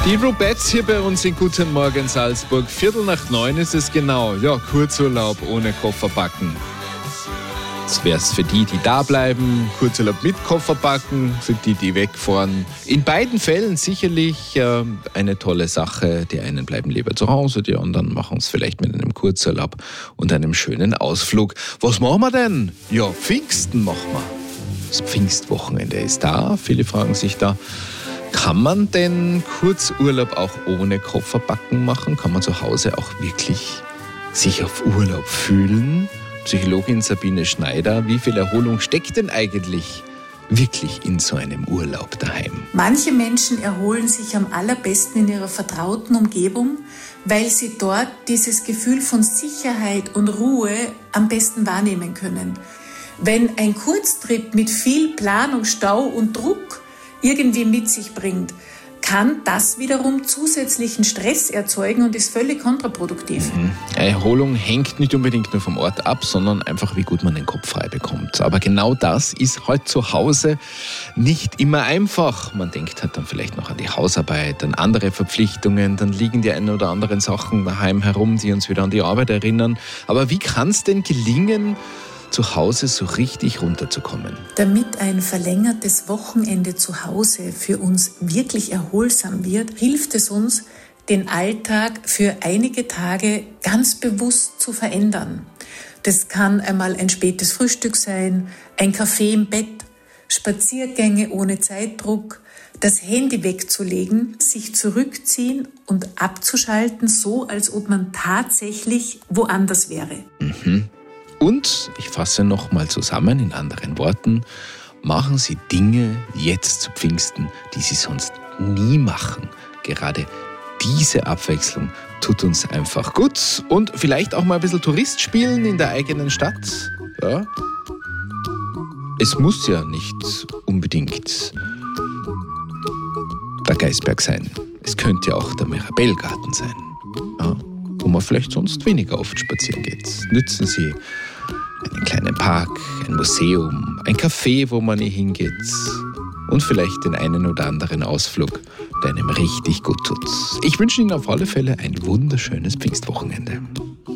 Die Rubettes hier bei uns in Guten Morgen Salzburg. 8:45 ist es genau. Ja, Kurzurlaub ohne Koffer packen. Das wär's für die da bleiben. Kurzurlaub mit Koffer packen, für die wegfahren. In beiden Fällen sicherlich eine tolle Sache. Die einen bleiben lieber zu Hause, die anderen machen es vielleicht mit einem Kurzurlaub und einem schönen Ausflug. Was machen wir denn? Ja, Pfingsten machen wir. Das Pfingstwochenende ist da. Viele fragen sich da, kann man denn Kurzurlaub auch ohne Kofferpacken machen? Kann man zu Hause auch wirklich sich auf Urlaub fühlen? Psychologin Sabine Schneider, wie viel Erholung steckt denn eigentlich wirklich in so einem Urlaub daheim? Manche Menschen erholen sich am allerbesten in ihrer vertrauten Umgebung, weil sie dort dieses Gefühl von Sicherheit und Ruhe am besten wahrnehmen können. Wenn ein Kurztrip mit viel Planung, Stau und Druck irgendwie mit sich bringt, kann das wiederum zusätzlichen Stress erzeugen und ist völlig kontraproduktiv. Erholung hängt nicht unbedingt nur vom Ort ab, sondern einfach, wie gut man den Kopf frei bekommt. Aber genau das ist heute zu Hause nicht immer einfach. Man denkt halt dann vielleicht noch an die Hausarbeit, an andere Verpflichtungen, dann liegen die ein oder anderen Sachen daheim herum, die uns wieder an die Arbeit erinnern. Aber wie kann es denn gelingen, zu Hause so richtig runterzukommen? Damit ein verlängertes Wochenende zu Hause für uns wirklich erholsam wird, hilft es uns, den Alltag für einige Tage ganz bewusst zu verändern. Das kann einmal ein spätes Frühstück sein, ein Kaffee im Bett, Spaziergänge ohne Zeitdruck, das Handy wegzulegen, sich zurückziehen und abzuschalten, so als ob man tatsächlich woanders wäre. Und, ich fasse nochmal zusammen in anderen Worten, machen Sie Dinge jetzt zu Pfingsten, die Sie sonst nie machen. Gerade diese Abwechslung tut uns einfach gut. Und vielleicht auch mal ein bisschen Tourist spielen in der eigenen Stadt. Ja. Es muss ja nicht unbedingt der Geisberg sein. Es könnte ja auch der Mirabellgarten sein, ja, wo man vielleicht sonst weniger oft spazieren geht. Nützen Sie einen kleinen Park, ein Museum, ein Café, wo man hingeht und vielleicht den einen oder anderen Ausflug, der einem richtig gut tut. Ich wünsche Ihnen auf alle Fälle ein wunderschönes Pfingstwochenende.